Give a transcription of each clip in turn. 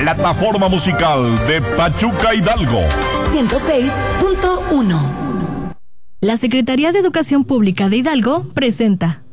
plataforma musical de Pachuca Hidalgo. 106.1. La Secretaría de Educación Pública de Hidalgo presenta.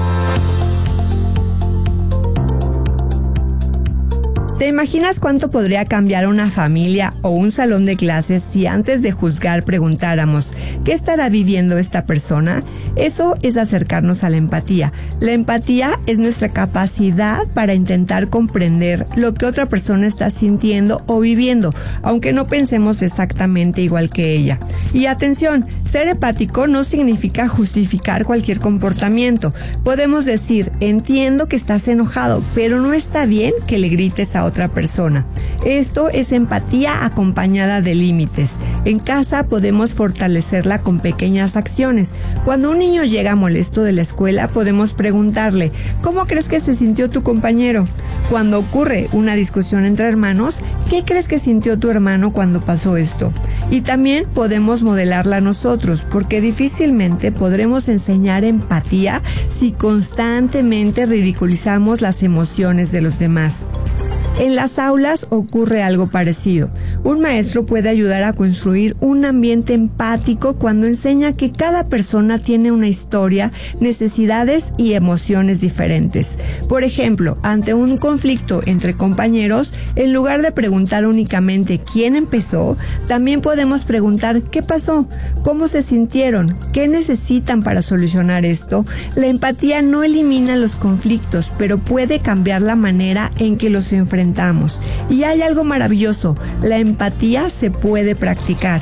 ¿Te imaginas cuánto podría cambiar una familia o un salón de clases si antes de juzgar preguntáramos ¿qué estará viviendo esta persona? Eso es acercarnos a la empatía. La empatía es nuestra capacidad para intentar comprender lo que otra persona está sintiendo o viviendo, aunque no pensemos exactamente igual que ella. Y atención, ser empático no significa justificar cualquier comportamiento. Podemos decir, entiendo que estás enojado, pero no está bien que le grites a otra persona. Esto es empatía acompañada de límites. En casa podemos fortalecerla con pequeñas acciones. Cuando un niño llega molesto de la escuela, podemos preguntarle, ¿cómo crees que se sintió tu compañero? Cuando ocurre una discusión entre hermanos, ¿qué crees que sintió tu hermano cuando pasó esto? Y también podemos modelarla nosotros, porque difícilmente podremos enseñar empatía si constantemente ridiculizamos las emociones de los demás. En las aulas ocurre algo parecido. Un maestro puede ayudar a construir un ambiente empático cuando enseña que cada persona tiene una historia, necesidades y emociones diferentes. Por ejemplo, ante un conflicto entre compañeros, en lugar de preguntar únicamente quién empezó, también podemos preguntar qué pasó, cómo se sintieron, qué necesitan para solucionar esto. La empatía no elimina los conflictos, pero puede cambiar la manera en que los enfrentamos. Y hay algo maravilloso, la empatía se puede practicar.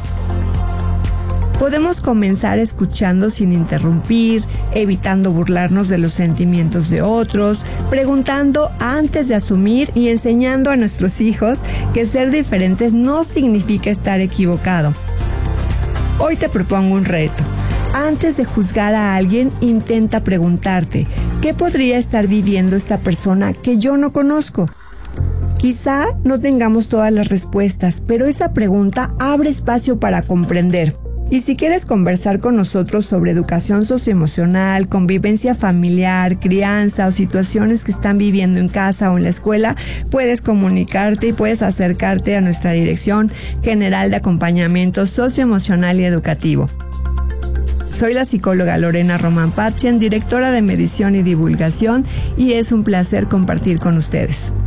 Podemos comenzar escuchando sin interrumpir, evitando burlarnos de los sentimientos de otros, preguntando antes de asumir y enseñando a nuestros hijos que ser diferentes no significa estar equivocado. Hoy te propongo un reto. Antes de juzgar a alguien, intenta preguntarte, ¿qué podría estar viviendo esta persona que yo no conozco? Quizá no tengamos todas las respuestas, pero esa pregunta abre espacio para comprender. Y si quieres conversar con nosotros sobre educación socioemocional, convivencia familiar, crianza o situaciones que están viviendo en casa o en la escuela, puedes comunicarte y puedes acercarte a nuestra Dirección General de Acompañamiento Socioemocional y Educativo. Soy la psicóloga Lorena Román Patchen, directora de Medición y Divulgación, y es un placer compartir con ustedes.